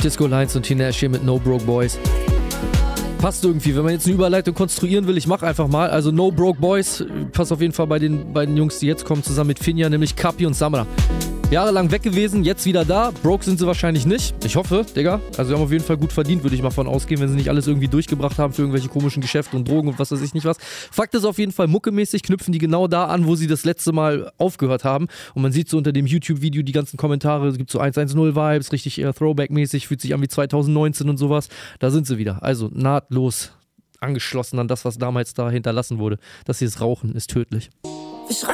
Disco Lines und Tinashe hier mit No Broke Boys. Passt irgendwie, wenn man jetzt eine Überleitung konstruieren will, ich mach einfach mal. Also No Broke Boys, passt auf jeden Fall bei den beiden Jungs, die jetzt kommen, zusammen mit Finja, nämlich Kapi und Samra. Jahrelang weg gewesen, jetzt wieder da. Broke sind sie wahrscheinlich nicht. Ich hoffe, Digga. Also sie haben auf jeden Fall gut verdient, würde ich mal von ausgehen, wenn sie nicht alles irgendwie durchgebracht haben für irgendwelche komischen Geschäfte und Drogen und was weiß ich nicht was. Fakt ist auf jeden Fall, muckemäßig knüpfen die genau da an, wo sie das letzte Mal aufgehört haben. Und man sieht so unter dem YouTube-Video die ganzen Kommentare, es gibt so 110-Vibes, richtig Throwback-mäßig, fühlt sich an wie 2019 und sowas. Da sind sie wieder. Also nahtlos angeschlossen an das, was damals da hinterlassen wurde. Das hier ist Rauchen, ist tödlich.